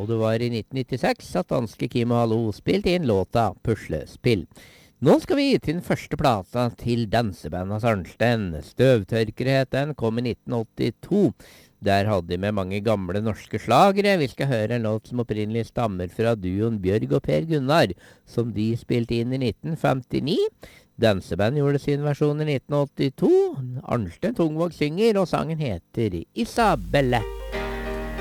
og det var i 1996 at danske Kim og Hallo spilte inn låta Puslespill. Nå skal vi til den første plata til dansebandet Arnstein. Støvtørkere het den, kom i 1982. Der hadde de med mange gamle norske slagere. Vi skal høre en låt som opprinnelig stammer fra duoen Bjørg og Per Gunnar, som de spilte inn i 1959. Danseband gjorde sin versjon i 1982. Arnstein Tungvåg synger, og sangen heter Isabelle.